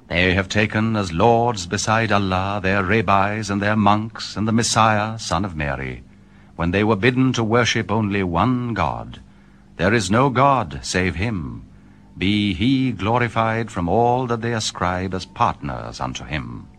They have taken as lords beside Allah their rabbis and their monks and the Messiah, son of Mary, when they were bidden to worship only one God. There is no God save him. Be he glorified from all that they ascribe as partners unto him.